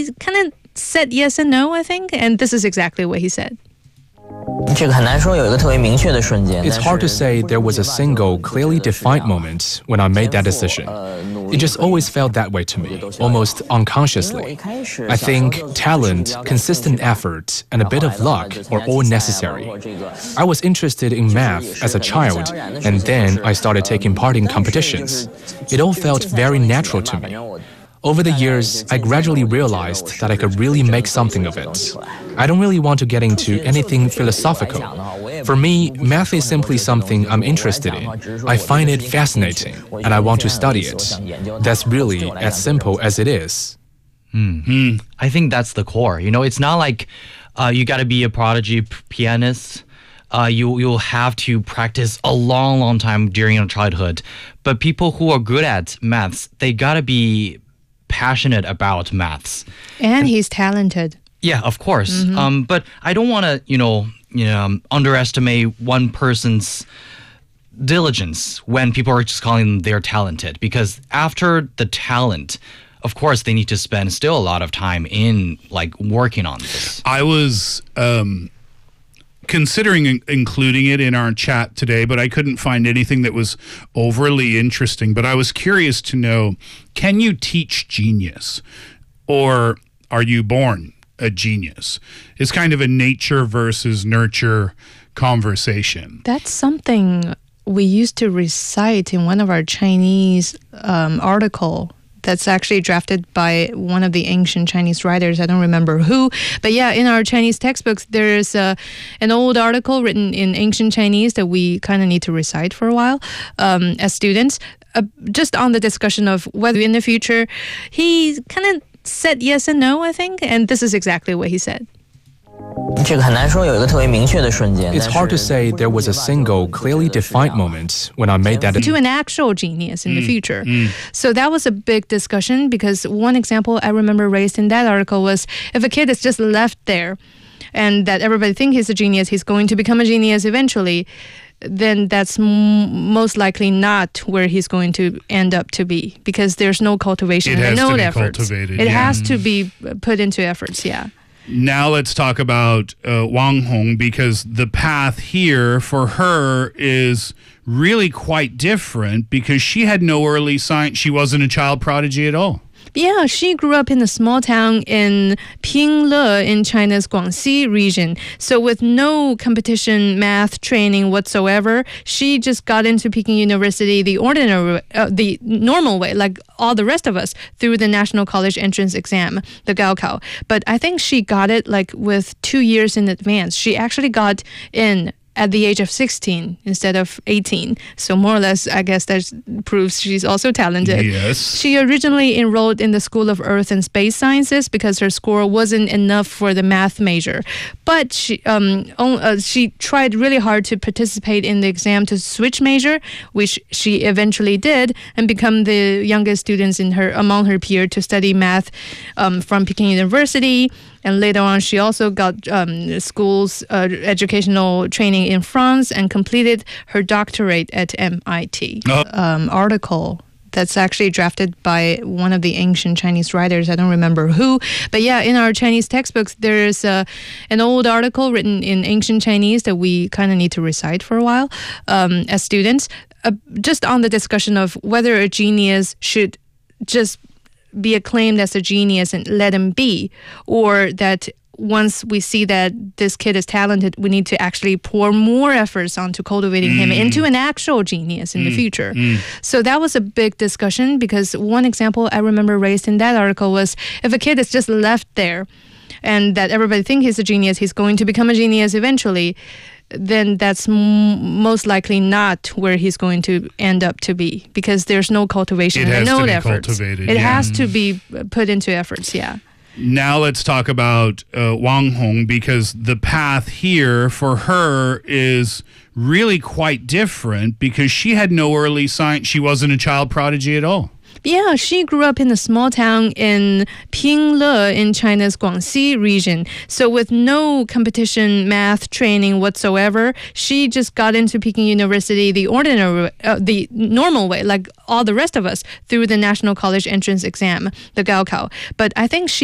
he kind of said yes and no, I think, and this is exactly what he said. It's hard to say there was a single, clearly defined moment when I made that decision. It just always felt that way to me, almost unconsciously. I think talent, consistent effort, and a bit of luck are all necessary. I was interested in math as a child, and then I started taking part in competitions. It all felt very natural to me. Over the years, I gradually realized that I could really make something of it. I don't really want to get into anything philosophical. For me, math is simply something I'm interested in. I find it fascinating, and I want to study it. That's really as simple as it is. I think that's the core. It's not like you got to be a prodigy pianist. You'll have to practice a long time during your childhood. But people who are good at maths, they got to be passionate about maths. And he's talented. Yeah, of course. But I don't want to, underestimate one person's diligence when people are just calling them they're talented. Because after the talent, of course, they need to spend still a lot of time in working on this. I was considering including it in our chat today, but I couldn't find anything that was overly interesting. But I was curious to know, can you teach genius, or are you born a genius? It's kind of a nature versus nurture conversation. That's something we used to recite in one of our Chinese article that's actually drafted by one of the ancient Chinese writers. I don't remember who. But yeah, in our Chinese textbooks, there's an old article written in ancient Chinese that we kind of need to recite for a while as students, just on the discussion of whether in the future. He kind of said yes and no, I think, and this is exactly what he said. It's hard to say there was a single, clearly defined moment when I made that to an actual genius in the future. So that was a big discussion, because one example I remember raised in that article was, if a kid is just left there and that everybody thinks he's a genius, he's going to become a genius eventually, then that's most likely not where he's going to end up to be, because there's no cultivation and no efforts. It has to be put into efforts, yeah. Now let's talk about Wang Hong, because the path here for her is really quite different, because she had no early sign. She wasn't a child prodigy at all. Yeah, she grew up in a small town in Pingle in China's Guangxi region. So with no competition math training whatsoever, she just got into Peking University the normal way, like all the rest of us, through the National College Entrance Exam, the Gaokao. But I think she got it with 2 years in advance. She actually got in at the age of 16 instead of 18. So more or less, I guess that proves she's also talented. Yes. She originally enrolled in the School of Earth and Space Sciences because her score wasn't enough for the math major. But she tried really hard to participate in the exam to switch major, which she eventually did, and become the youngest students among her peers to study math from Peking University. And later on, she also got school's educational training in France and completed her doctorate at MIT. Article that's actually drafted by one of the ancient Chinese writers. I don't remember who. But yeah, in our Chinese textbooks, there's an old article written in ancient Chinese that we kind of need to recite for a while as students, just on the discussion of whether a genius should just be acclaimed as a genius and let him be, or that once we see that this kid is talented, we need to actually pour more efforts onto cultivating him into an actual genius in the future. So that was a big discussion, because one example I remember raised in that article was, if a kid is just left there and that everybody thinks he's a genius, he's going to become a genius eventually, then that's most likely not where he's going to end up to be, because there's no cultivation and no efforts. It has to be put into efforts, yeah. Now let's talk about Wang Hong, because the path here for her is really quite different, because she had no early sign. She wasn't a child prodigy at all. Yeah, she grew up in a small town in Pingle in China's Guangxi region. So with no competition math training whatsoever, she just got into Peking University the normal way, like all the rest of us, through the National College Entrance Exam, the Gaokao. But I think she